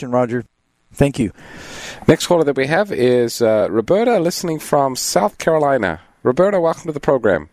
question, Roger. Thank you. Next caller that we have is Roberta, listening from South Carolina. Roberta, welcome to the program.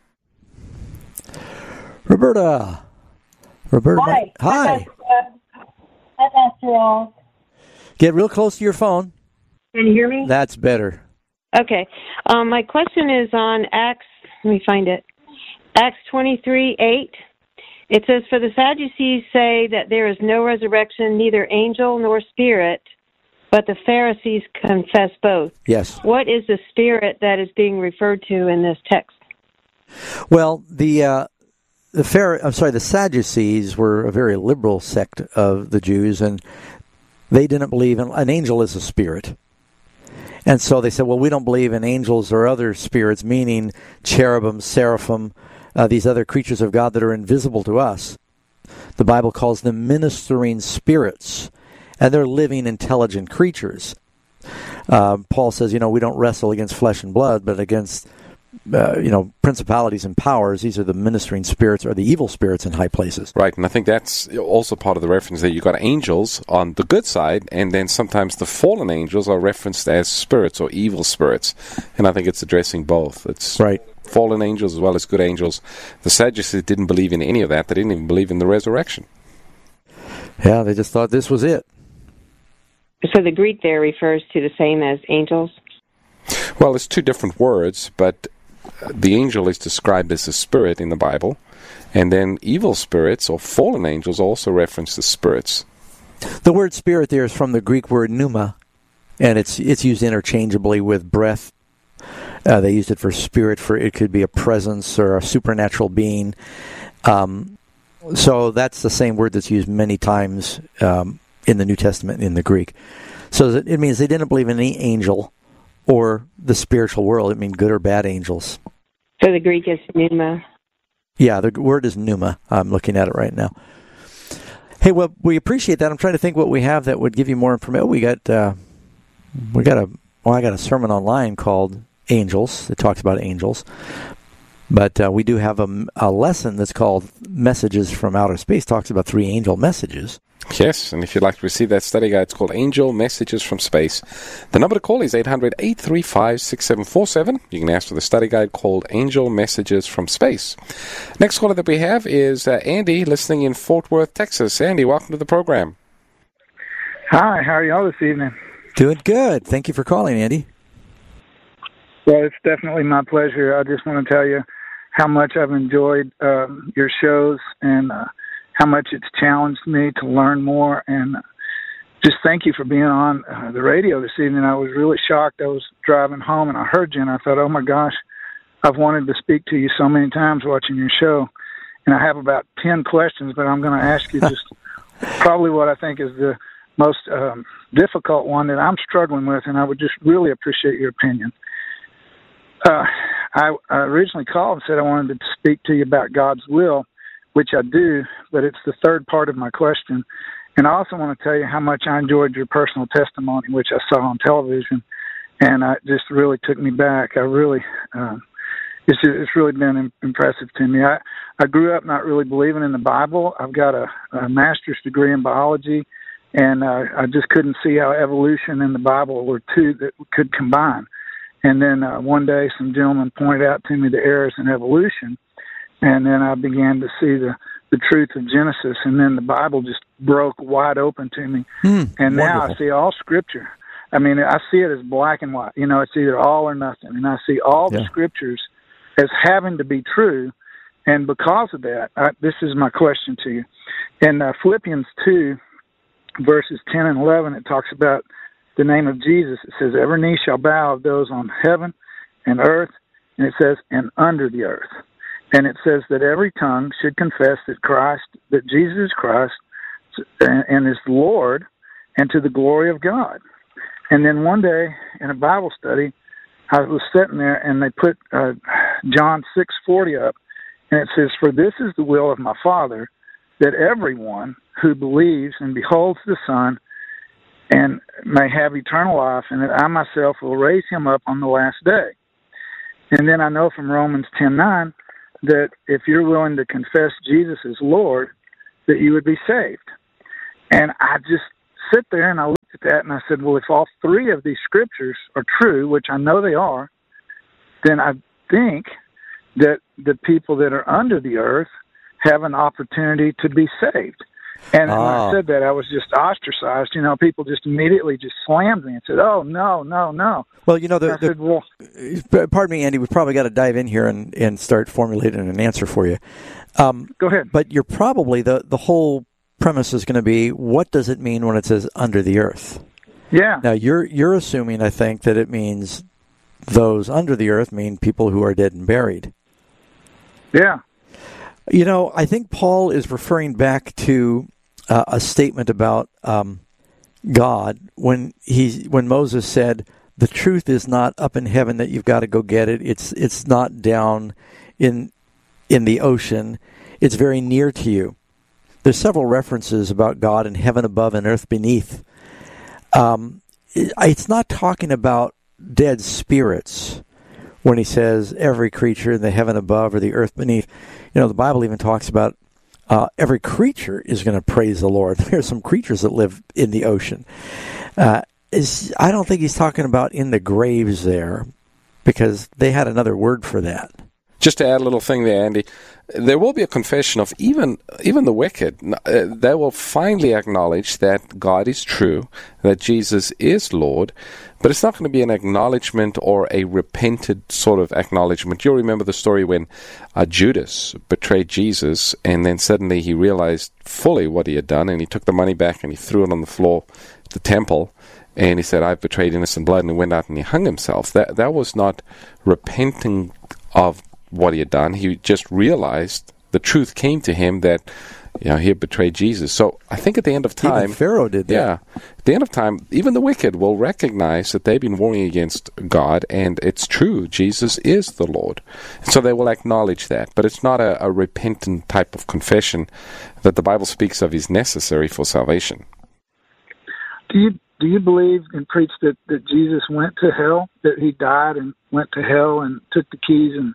Roberta. Hi. Hi. Hi, Pastor Al. Get real close to your phone. Can you hear me? That's better. Okay. My question is on Acts. Let me find it. Acts 23:8. It says, "For the Sadducees say that there is no resurrection, neither angel nor spirit, but the Pharisees confess both." Yes. What is the spirit that is being referred to in this text? Well, the Sadducees were a very liberal sect of the Jews, and they didn't believe in an angel is a spirit. And so they said, well, we don't believe in angels or other spirits, meaning cherubim, seraphim, these other creatures of God that are invisible to us. The Bible calls them ministering spirits, and they're living, intelligent creatures. Paul says, we don't wrestle against flesh and blood, but against principalities and powers. These are the ministering spirits or the evil spirits in high places. Right, and I think that's also part of the reference that you've got angels on the good side, and then sometimes the fallen angels are referenced as spirits or evil spirits. And I think it's addressing both. It's right. Fallen angels as well as good angels. The Sadducees didn't believe in any of that. They didn't even believe in the resurrection. Yeah, they just thought this was it. So the Greek there refers to the same as angels? Well, it's two different words, but the angel is described as a spirit in the Bible, and then evil spirits or fallen angels also reference the spirits. The word spirit there is from the Greek word pneuma, and it's used interchangeably with breath. They used it for spirit, for it could be a presence or a supernatural being. So that's the same word that's used many times in the New Testament in the Greek. So it means they didn't believe in any angel or the spiritual world. It means good or bad angels. So the Greek is pneuma? Yeah, the word is pneuma. I'm looking at it right now. Hey, well, we appreciate that. I'm trying to think what we have that would give you more information. I got a sermon online called Angels. It talks about angels. But we do have a lesson that's called Messages from Outer Space. Talks about 3 angel messages. Yes, and if you'd like to receive that study guide, it's called Angel Messages from Space. The number to call is 800-835-6747. You can ask for the study guide called Angel Messages from Space. Next caller that we have is Andy, listening in Fort Worth, Texas. Andy, welcome to the program. Hi, how are y'all this evening? Doing good. Thank you for calling, Andy. Well, it's definitely my pleasure. I just want to tell you how much I've enjoyed your shows and how much it's challenged me to learn more. And just thank you for being on the radio this evening. I was really shocked. I was driving home and I heard you and I thought, oh my gosh, I've wanted to speak to you so many times watching your show. And I have about 10 questions, but I'm going to ask you just probably what I think is the most difficult one that I'm struggling with, and I would just really appreciate your opinion. I originally called and said I wanted to speak to you about God's will, which I do, but it's the third part of my question. And I also want to tell you how much I enjoyed your personal testimony, which I saw on television, and it just really took me back. I really, it's really been impressive to me. I grew up not really believing in the Bible. I've got a master's degree in biology, and I just couldn't see how evolution and the Bible were two that could combine. And then one day some gentleman pointed out to me the errors in evolution, and then I began to see the truth of Genesis, and then the Bible just broke wide open to me. And now I see all Scripture. I mean, I see it as black and white. It's either all or nothing. And I see all the Scriptures as having to be true, and because of that, this is my question to you. In Philippians 2, verses 10 and 11, it talks about the name of Jesus. It says, every knee shall bow of those on heaven and earth, and it says, and under the earth. And it says that every tongue should confess that Jesus is Christ and is Lord, and to the glory of God. And then one day in a Bible study, I was sitting there, and they put John 6:40 up, and it says, for this is the will of my Father, that everyone who believes and beholds the Son and may have eternal life, and that I myself will raise him up on the last day. And then I know from Romans 10:9 that if you're willing to confess Jesus as Lord, that you would be saved. And I just sit there and I look at that and I said, well, if all three of these scriptures are true, which I know they are, then I think that the people that are under the earth have an opportunity to be saved. And when I said that, I was just ostracized. You know, people just immediately just slammed me and said, oh, no. Well, you know, pardon me, Andy, we've probably got to dive in here and start formulating an answer for you. Go ahead. But you're probably, the whole premise is going to be, what does it mean when it says under the earth? Yeah. Now, you're assuming, I think, that it means those under the earth mean people who are dead and buried. Yeah. You know, I think Paul is referring back to a statement about God when Moses said, "The truth is not up in heaven that you've got to go get it. It's not down in the ocean. It's very near to you." There's several references about God in heaven above and earth beneath. It's not talking about dead spirits when he says every creature in the heaven above or the earth beneath. You know, the Bible even talks about every creature is going to praise the Lord. There are some creatures that live in the ocean. I don't think he's talking about in the graves there, because they had another word for that. Just to add a little thing there, Andy, there will be a confession of even the wicked. They will finally acknowledge that God is true, that Jesus is Lord, but it's not going to be an acknowledgement or a repented sort of acknowledgement. You'll remember the story when Judas betrayed Jesus, and then suddenly he realized fully what he had done, and he took the money back and he threw it on the floor at the temple, and he said, "I've betrayed innocent blood," and he went out and he hung himself. That was not repenting of what he had done. He just realized the truth came to him that, you know, he had betrayed Jesus. So I think at the end of time, even Pharaoh did that. Yeah, at the end of time, even the wicked will recognize that they've been warring against God, and it's true, Jesus is the Lord. So they will acknowledge that, but it's not a repentant type of confession that the Bible speaks of is necessary for salvation. Do you believe and preach that Jesus went to hell, that he died and went to hell and took the keys and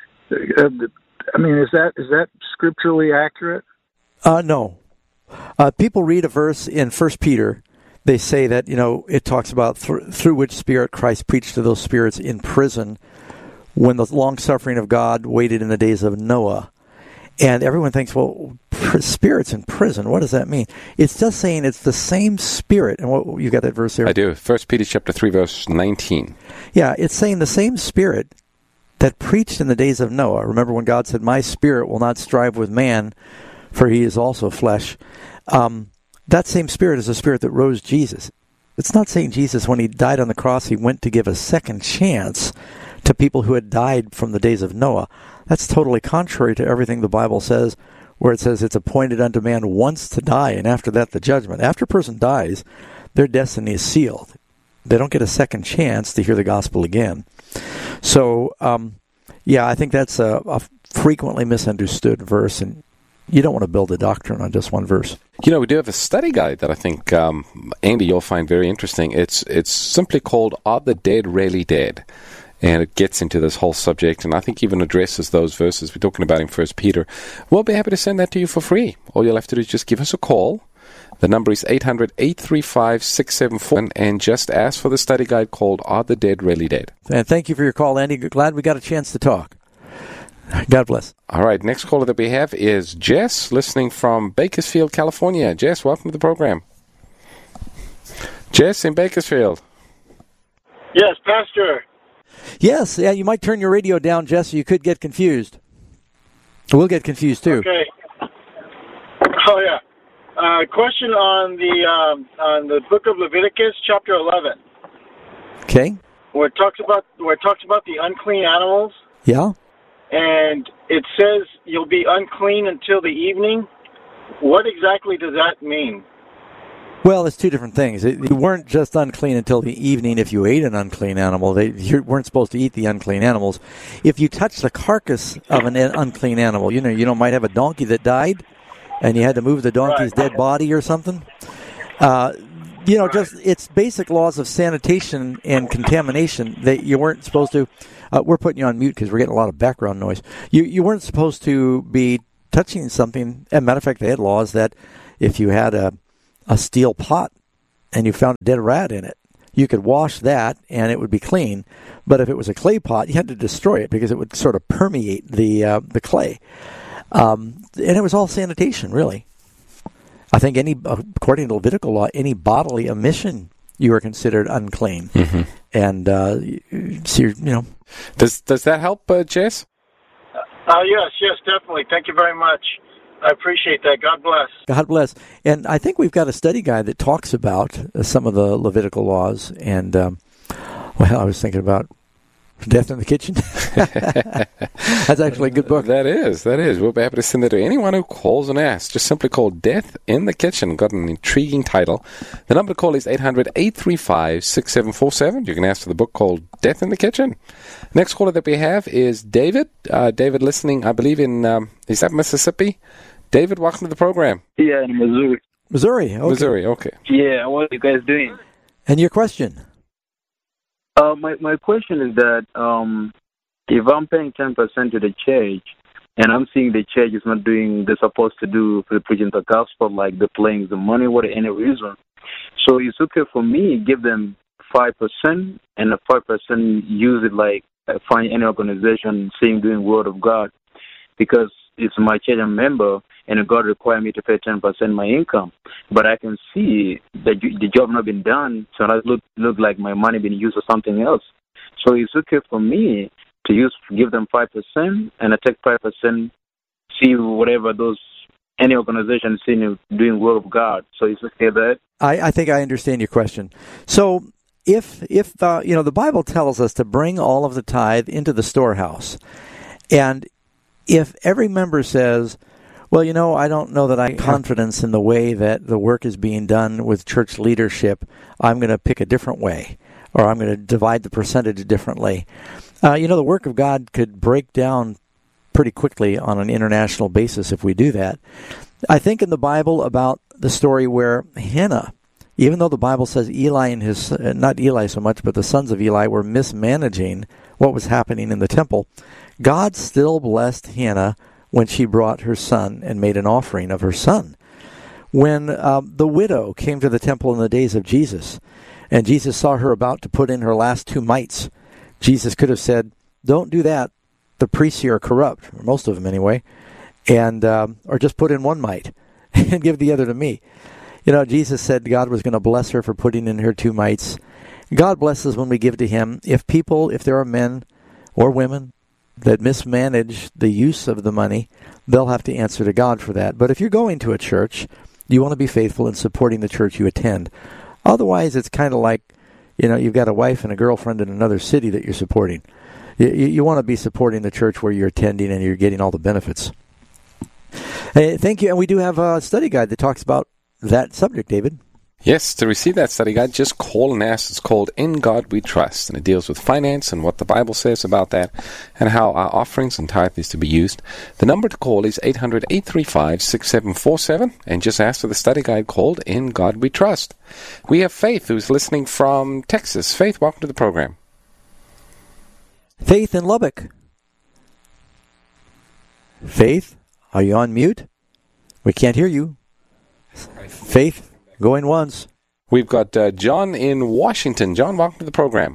I mean, is that scripturally accurate? No. People read a verse in 1 Peter. They say that, you know, it talks about through which spirit Christ preached to those spirits in prison when the long-suffering of God waited in the days of Noah. And everyone thinks, well, spirits in prison, what does that mean? It's just saying it's the same spirit. And what, you got that verse there? I do. 1 Peter chapter 3, verse 19. Yeah, it's saying the same spirit that preached in the days of Noah. Remember when God said, "My spirit will not strive with man, for he is also flesh." That same spirit is the spirit that rose Jesus. It's not saying Jesus, when he died on the cross, he went to give a second chance to people who had died from the days of Noah. That's totally contrary to everything the Bible says, where it says it's appointed unto man once to die, and after that the judgment. After a person dies, their destiny is sealed. They don't get a second chance to hear the gospel again. So, yeah, I think that's a frequently misunderstood verse, and you don't want to build a doctrine on just one verse. You know, we do have a study guide that I think, Andy, you'll find very interesting. It's simply called "Are the Dead Really Dead?" And it gets into this whole subject, and I think even addresses those verses we're talking about in 1 Peter. We'll be happy to send that to you for free. All you'll have to do is just give us a call. The number is 800-835-6741, and just ask for the study guide called "Are the Dead Really Dead?" And thank you for your call, Andy. Glad we got a chance to talk. God bless. All right, next caller that we have is Jess, listening from Bakersfield, California. Jess, welcome to the program. Jess in Bakersfield. Yes, Pastor. Yes, yeah, you might turn your radio down, Jess, so you could get confused. We'll get confused, too. Okay. Oh, yeah. Question on the book of Leviticus, chapter 11. Okay. Where it talks about the unclean animals. Yeah. And it says you'll be unclean until the evening. What exactly does that mean? Well, it's two different things. You weren't just unclean until the evening if you ate an unclean animal. You weren't supposed to eat the unclean animals. If you touch the carcass of an unclean animal, you might have a donkey that died, and you had to move the donkey's dead body or something. Just it's basic laws of sanitation and contamination that you weren't supposed to. We're putting you on mute because we're getting a lot of background noise. You weren't supposed to be touching something. As a matter of fact, they had laws that if you had a steel pot and you found a dead rat in it, you could wash that and it would be clean. But if it was a clay pot, you had to destroy it because it would sort of permeate the clay. And it was all sanitation, really. I think according to Levitical law, any bodily emission, you were considered unclean. Mm-hmm. And so Does that help, Jess? Yes, definitely. Thank you very much. I appreciate that. God bless. God bless. And I think we've got a study guide that talks about some of the Levitical laws. And, I was thinking about Death in the Kitchen. That's actually a good book. That is. We'll be happy to send it to anyone who calls and asks. Just simply call Death in the Kitchen. Got an intriguing title. The number to call is 800-835-6747. You can ask for the book called Death in the Kitchen. Next caller that we have is David. David listening, I believe, in, is that Mississippi? David, welcome to the program. Yeah, in Missouri. Missouri, okay. Missouri, okay. Yeah, what are you guys doing? And your question? My question is that if I'm paying 10% to the church and I'm seeing the church is not doing they're supposed to do for the preaching the gospel, like they're playing the money, whatever any reason, so it's okay for me give them 5% and the 5% use it like find any organization saying doing Word of God, because it's my church I'm member and God require me to pay 10% my income, but I can see that the job not been done, so that look like my money being used for something else. So it's okay for me to give them 5% and I take 5%, see whatever any organization seeing doing Word of God. So it's okay that. I think I understand your question. So if the Bible tells us to bring all of the tithe into the storehouse, and if every member says, well, I don't know that I have confidence in the way that the work is being done with church leadership, I'm going to pick a different way, or I'm going to divide the percentage differently. The work of God could break down pretty quickly on an international basis if we do that. I think in the Bible about the story where Hannah, even though the Bible says Eli and not Eli so much, but the sons of Eli were mismanaging what was happening in the temple, God still blessed Hannah when she brought her son and made an offering of her son. When the widow came to the temple in the days of Jesus, and Jesus saw her about to put in her last 2 mites, Jesus could have said, don't do that. The priests here are corrupt, or most of them anyway, and or just put in 1 mite and give the other to me. Jesus said God was going to bless her for putting in her 2 mites. God blesses when we give to him. If there are men or women that mismanage the use of the money, they'll have to answer to God for that. But if you're going to a church, you want to be faithful in supporting the church you attend. Otherwise, it's kind of like, you've got a wife and a girlfriend in another city that you're supporting. You want to be supporting the church where you're attending and you're getting all the benefits. Hey, thank you. And we do have a study guide that talks about that subject, David. Yes, to receive that study guide, just call and ask. It's called In God We Trust, and it deals with finance and what the Bible says about that and how our offerings and tithe is to be used. The number to call is 800-835-6747, and just ask for the study guide called In God We Trust. We have Faith, who's listening from Texas. Faith, welcome to the program. Faith in Lubbock. Faith, are you on mute? We can't hear you. Faith, going once. We've got John in Washington. John, welcome to the program.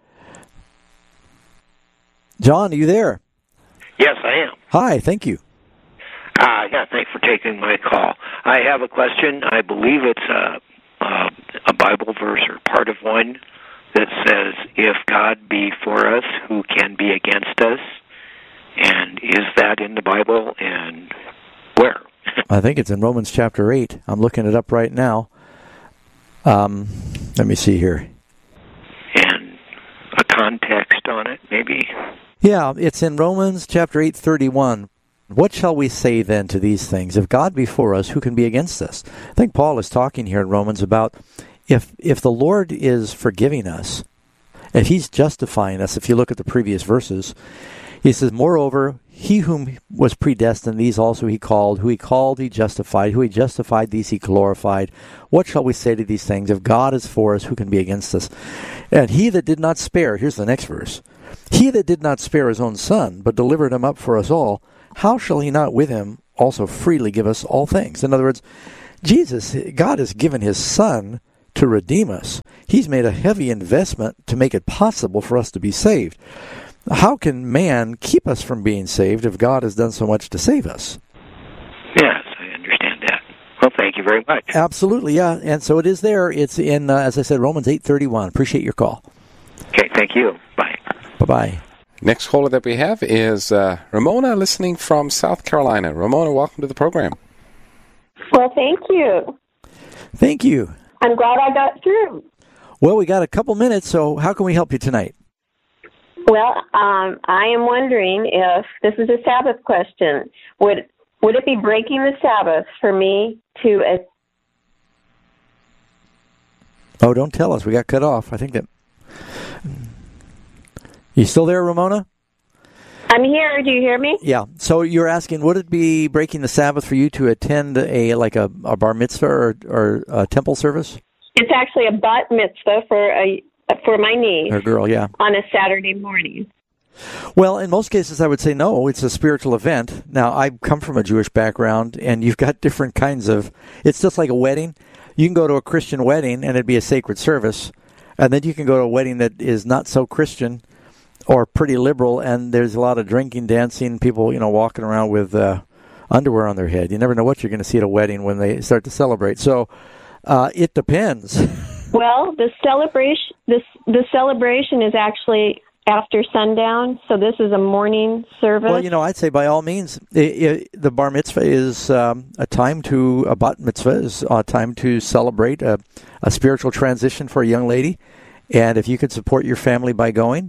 John, are you there? Yes, I am. Hi, thank you. Thanks for taking my call. I have a question. I believe it's a Bible verse or part of one that says, if God be for us, who can be against us? And is that in the Bible, and where? I think it's in Romans chapter 8. I'm looking it up right now. Let me see here. And a context on it, maybe? Yeah, it's in Romans chapter 8:31. What shall we say then to these things? If God be for us, who can be against us? I think Paul is talking here in Romans about if the Lord is forgiving us, if he's justifying us, if you look at the previous verses, he says, moreover, he whom was predestined, these also he called. Who he called, he justified. Who he justified, these he glorified. What shall we say to these things? If God is for us, who can be against us? And he that did not spare, here's the next verse, he that did not spare his own son, but delivered him up for us all, how shall he not with him also freely give us all things? In other words, God has given his son to redeem us. He's made a heavy investment to make it possible for us to be saved. How can man keep us from being saved if God has done so much to save us? Yes, I understand that. Well, thank you very much. Absolutely, yeah. And so it is there. It's in, as I said, Romans 8:31. Appreciate your call. Okay, thank you. Bye. Bye-bye. Next caller that we have is Ramona, listening from South Carolina. Ramona, welcome to the program. Well, thank you. Thank you. I'm glad I got through. Well, we got a couple minutes, so how can we help you tonight? Well, I am wondering if this is a Sabbath question. Would it be breaking the Sabbath for me to... Oh, don't tell us. We got cut off. I think that... You still there, Ramona? I'm here. Do you hear me? Yeah. So you're asking, would it be breaking the Sabbath for you to attend a bar mitzvah or a temple service? It's actually a bat mitzvah for my niece. Her girl, yeah. On a Saturday morning. Well, in most cases, I would say no. It's a spiritual event. Now, I come from a Jewish background, and you've got different kinds of... It's just like a wedding. You can go to a Christian wedding, and it'd be a sacred service. And then you can go to a wedding that is not so Christian or pretty liberal, and there's a lot of drinking, dancing, people, walking around with underwear on their head. You never know what you're going to see at a wedding when they start to celebrate. So it depends. Well, the celebration is actually after sundown, so this is a morning service. Well, I'd say by all means, the bar mitzvah is a bat mitzvah is a time to celebrate a spiritual transition for a young lady. And if you could support your family by going,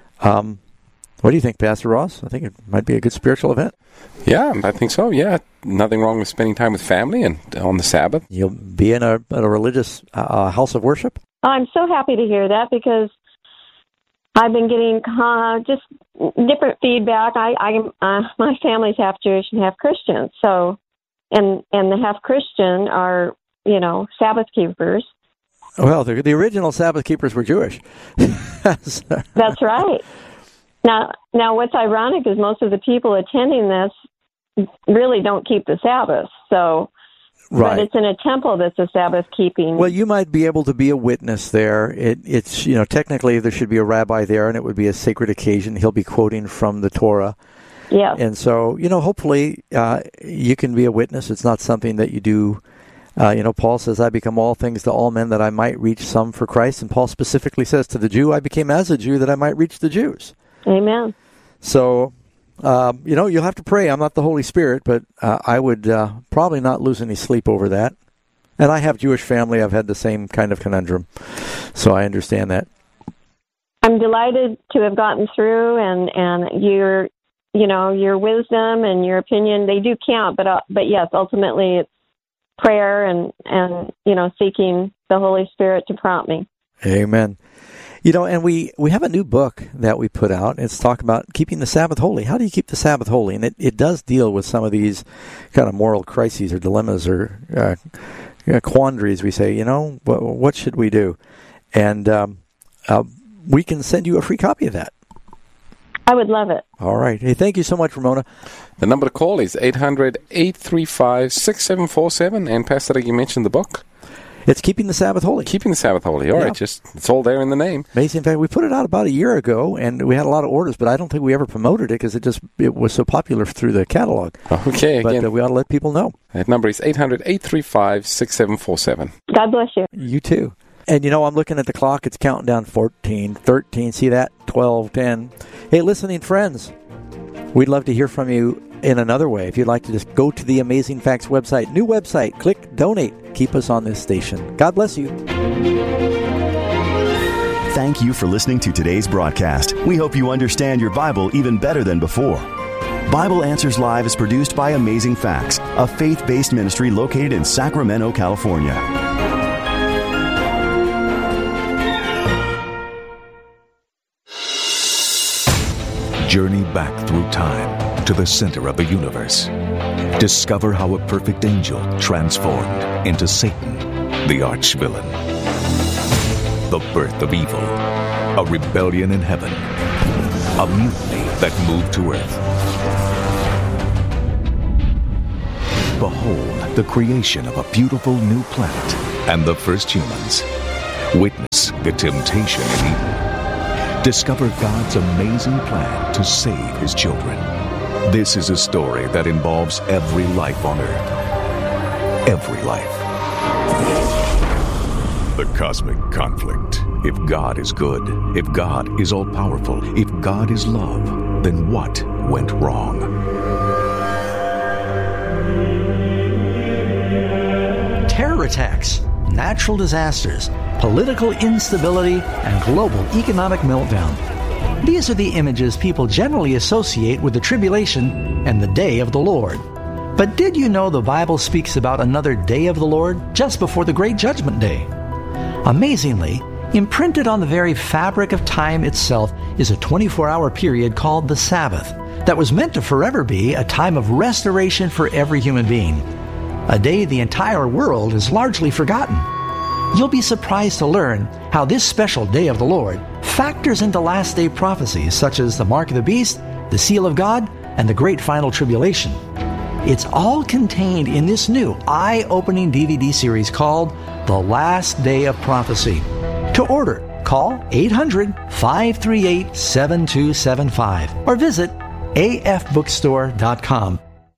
what do you think, Pastor Ross? I think it might be a good spiritual event. Yeah, I think so. Yeah, nothing wrong with spending time with family and on the Sabbath. You'll be in a religious house of worship. I'm so happy to hear that because I've been getting just different feedback. My family's half Jewish and half Christian, so and the half Christian are Sabbath keepers. Well, the original Sabbath keepers were Jewish. That's right. Now, what's ironic is most of the people attending this really don't keep the Sabbath. So, right. But it's in a temple that's a Sabbath keeping. Well, you might be able to be a witness there. It's technically there should be a rabbi there, and it would be a sacred occasion. He'll be quoting from the Torah. Yeah. And so, hopefully you can be a witness. It's not something that you do. Paul says, I become all things to all men that I might reach some for Christ. And Paul specifically says to the Jew, I became as a Jew that I might reach the Jews. Amen. So, you'll have to pray. I'm not the Holy Spirit, but I would probably not lose any sleep over that. And I have Jewish family. I've had the same kind of conundrum. So I understand that. I'm delighted to have gotten through, and your wisdom and your opinion, they do count. But yes, ultimately it's prayer and seeking the Holy Spirit to prompt me. Amen. And we have a new book that we put out. It's talking about keeping the Sabbath holy. How do you keep the Sabbath holy? And it does deal with some of these kind of moral crises or dilemmas or quandaries. We say, what should we do? And we can send you a free copy of that. I would love it. All right. Hey, thank you so much, Ramona. The number to call is 800-835-6747. And Pastor, you mentioned the book. It's Keeping the Sabbath Holy. Keeping the Sabbath Holy. All right. It's all there in the name. Amazing. In fact, we put it out about a year ago, and we had a lot of orders, but I don't think we ever promoted it because it was so popular through the catalog. Okay. Again, but we ought to let people know. That number is 800-835-6747. God bless you. You too. And, I'm looking at the clock. It's counting down 14, 13. See that? 12, 10. Hey, listening friends, we'd love to hear from you in another way. If you'd like to just go to the Amazing Facts website, new website, click Donate. Keep us on this station. God bless you. Thank you for listening to today's broadcast. We hope you understand your Bible even better than before. Bible Answers Live is produced by Amazing Facts, a faith-based ministry located in Sacramento, California. Journey back through time to the center of the universe. Discover how a perfect angel transformed into Satan, the arch-villain. The birth of evil, a rebellion in heaven, a mutiny that moved to earth. Behold the creation of a beautiful new planet and the first humans. Witness the temptation in Eden. Discover God's amazing plan to save His children. This is a story that involves every life on earth. Every life. The Cosmic Conflict. If God is good, if God is all-powerful, if God is love, then what went wrong? Terror attacks, natural disasters, political instability, and global economic meltdown. These are the images people generally associate with the tribulation and the day of the Lord. But did you know the Bible speaks about another day of the Lord just before the Great Judgment Day? Amazingly, imprinted on the very fabric of time itself is a 24-hour period called the Sabbath that was meant to forever be a time of restoration for every human being. A day the entire world has largely forgotten. You'll be surprised to learn how this special day of the Lord factors into last day prophecies such as the mark of the beast, the seal of God, and the great final tribulation. It's all contained in this new eye-opening DVD series called The Last Day of Prophecy. To order, call 800-538-7275 or visit afbookstore.com.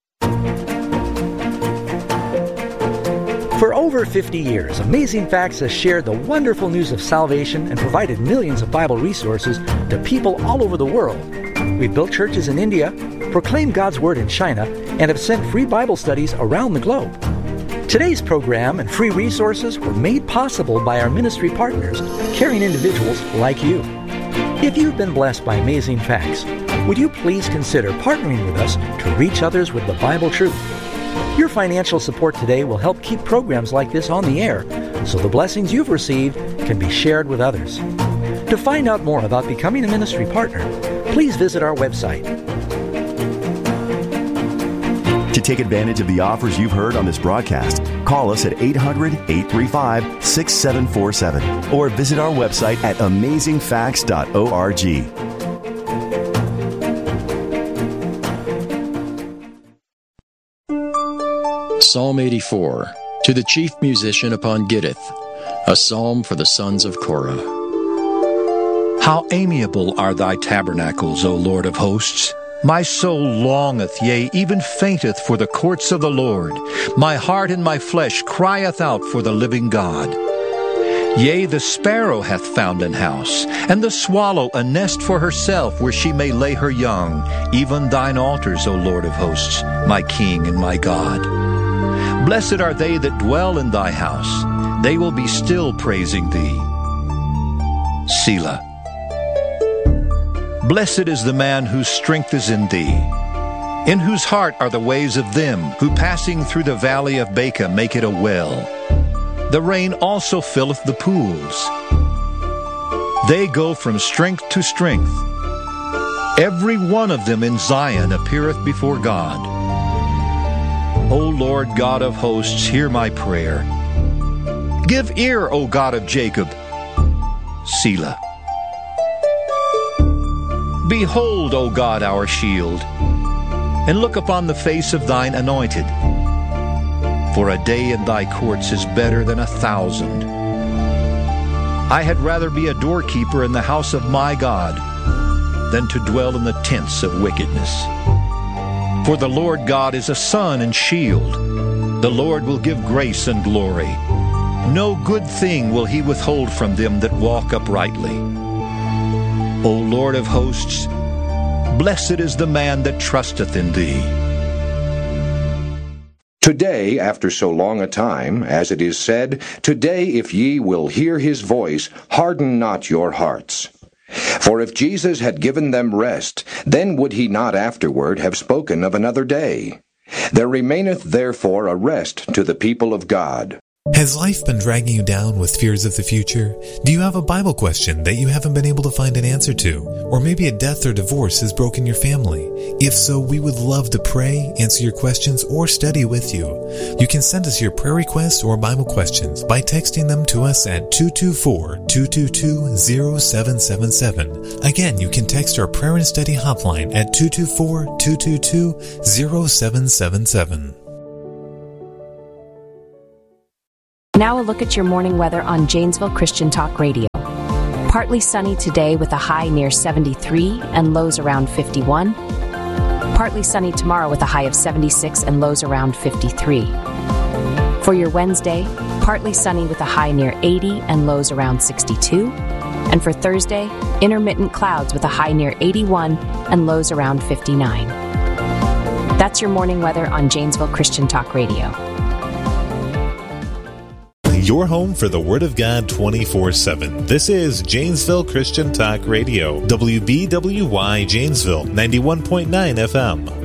For over 50 years, Amazing Facts has shared the wonderful news of salvation and provided millions of Bible resources to people all over the world. We've built churches in India, proclaimed God's Word in China, and have sent free Bible studies around the globe. Today's program and free resources were made possible by our ministry partners, caring individuals like you. If you've been blessed by Amazing Facts, would you please consider partnering with us to reach others with the Bible truth? Your financial support today will help keep programs like this on the air, so the blessings you've received can be shared with others. To find out more about becoming a ministry partner, please visit our website. To take advantage of the offers you've heard on this broadcast, call us at 800-835-6747 or visit our website at amazingfacts.org. Psalm 84, to the chief musician upon Gittith, a psalm for the sons of Korah. How amiable are thy tabernacles, O Lord of hosts! My soul longeth, yea, even fainteth for the courts of the Lord. My heart and my flesh crieth out for the living God. Yea, the sparrow hath found an house, and the swallow a nest for herself, where she may lay her young, even thine altars, O Lord of hosts, my King and my God. Blessed are they that dwell in thy house. They will be still praising thee. Selah. Blessed is the man whose strength is in thee, in whose heart are the ways of them who passing through the valley of Baca make it a well. The rain also filleth the pools. They go from strength to strength. Every one of them in Zion appeareth before God. O Lord God of hosts, hear my prayer. Give ear, O God of Jacob. Selah. Behold, O God, our shield, and look upon the face of thine anointed. For a day in thy courts is better than 1,000. I had rather be a doorkeeper in the house of my God than to dwell in the tents of wickedness. For the Lord God is a sun and shield. The Lord will give grace and glory. No good thing will he withhold from them that walk uprightly. O Lord of hosts, blessed is the man that trusteth in thee. Today, after so long a time, as it is said, Today if ye will hear his voice, harden not your hearts. For if Jesus had given them rest, then would he not afterward have spoken of another day. There remaineth therefore a rest to the people of God. Has life been dragging you down with fears of the future? Do you have a Bible question that you haven't been able to find an answer to? Or maybe a death or divorce has broken your family? If so, we would love to pray, answer your questions, or study with you. You can send us your prayer requests or Bible questions by texting them to us at 224-222-0777. Again, you can text our prayer and study hotline at 224-222-0777. Now a look at your morning weather on Janesville Christian Talk Radio. Partly sunny today with a high near 73 and lows around 51. Partly sunny tomorrow with a high of 76 and lows around 53. For your Wednesday, partly sunny with a high near 80 and lows around 62. And for Thursday, intermittent clouds with a high near 81 and lows around 59. That's your morning weather on Janesville Christian Talk Radio. Your home for the Word of God 24/7. This is Janesville Christian Talk Radio. WBWY Janesville, 91.9 FM.